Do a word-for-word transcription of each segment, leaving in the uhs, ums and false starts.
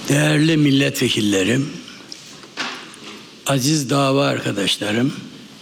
Değerli milletvekillerim, aziz dava arkadaşlarım,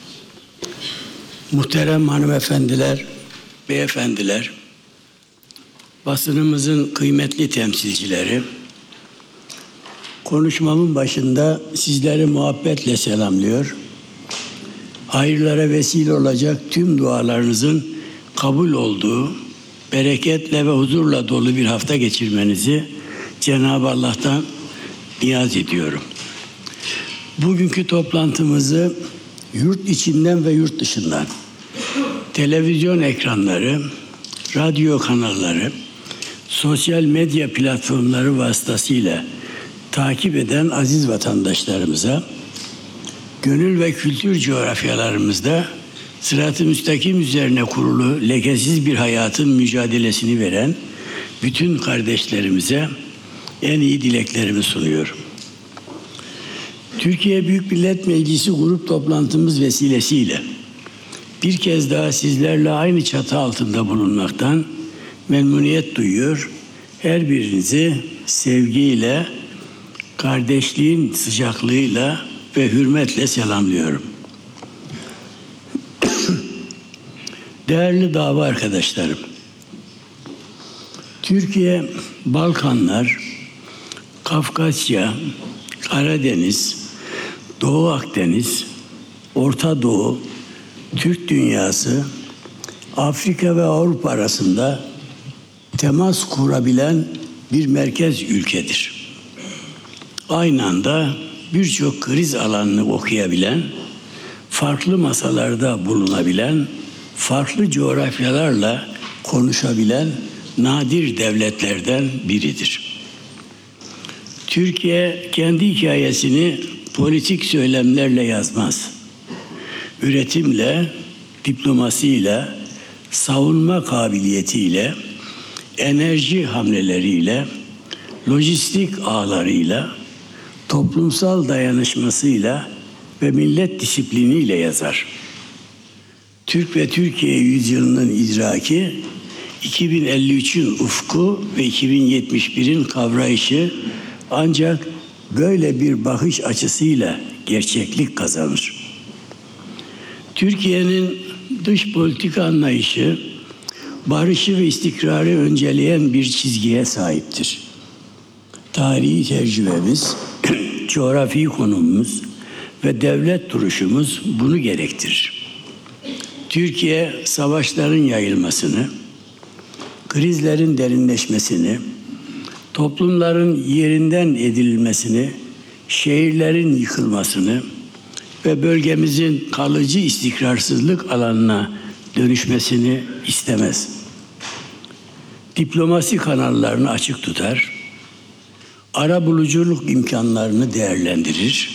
muhterem hanımefendiler, beyefendiler, basınımızın kıymetli temsilcileri, konuşmamın başında sizleri muhabbetle selamlıyor. Hayırlara vesile olacak tüm dualarınızın kabul olduğu, bereketle ve huzurla dolu bir hafta geçirmenizi Cenab-ı Allah'tan niyaz ediyorum. Bugünkü toplantımızı yurt içinden ve yurt dışından, televizyon ekranları, radyo kanalları, sosyal medya platformları vasıtasıyla takip eden aziz vatandaşlarımıza, gönül ve kültür coğrafyalarımızda sırat-ı müstakim üzerine kurulu lekesiz bir hayatın mücadelesini veren bütün kardeşlerimize en iyi dileklerimi sunuyorum. Türkiye Büyük Millet Meclisi grup toplantımız vesilesiyle bir kez daha sizlerle aynı çatı altında bulunmaktan memnuniyet duyuyor. Her birinizi sevgiyle, kardeşliğin sıcaklığıyla ve hürmetle selamlıyorum. Değerli dava arkadaşlarım, Türkiye, Balkanlar, Kafkasya, Karadeniz, Doğu Akdeniz, Orta Doğu, Türk dünyası, Afrika ve Avrupa arasında temas kurabilen bir merkez ülkedir. Aynı anda birçok kriz alanını okuyabilen, farklı masalarda bulunabilen, farklı coğrafyalarla konuşabilen nadir devletlerden biridir. Türkiye kendi hikayesini politik söylemlerle yazmaz. Üretimle, diplomasiyle, savunma kabiliyetiyle, enerji hamleleriyle, lojistik ağlarıyla, toplumsal dayanışmasıyla ve millet disipliniyle yazar. Türk ve Türkiye yüzyılının idraki, iki bin elli üçün ufku ve iki bin yetmiş birin kavrayışı ancak böyle bir bakış açısıyla gerçeklik kazanır. Türkiye'nin dış politika anlayışı, barışı ve istikrarı önceleyen bir çizgiye sahiptir. Tarihi tecrübemiz, coğrafi konumumuz ve devlet duruşumuz bunu gerektirir. Türkiye, savaşların yayılmasını, krizlerin derinleşmesini, toplumların yerinden edilmesini, şehirlerin yıkılmasını ve bölgemizin kalıcı istikrarsızlık alanına dönüşmesini istemez. Diplomasi kanallarını açık tutar, arabuluculuk imkanlarını değerlendirir,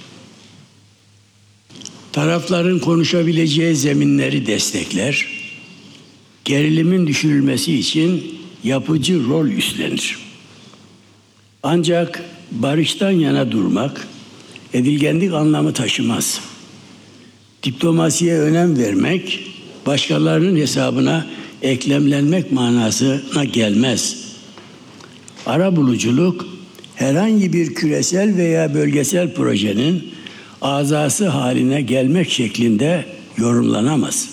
tarafların konuşabileceği zeminleri destekler, gerilimin düşürülmesi için yapıcı rol üstlenir. Ancak barıştan yana durmak, edilgenlik anlamı taşımaz. Diplomasiye önem vermek, başkalarının hesabına eklemlenmek manasına gelmez. Arabuluculuk, herhangi bir küresel veya bölgesel projenin azası haline gelmek şeklinde yorumlanamaz.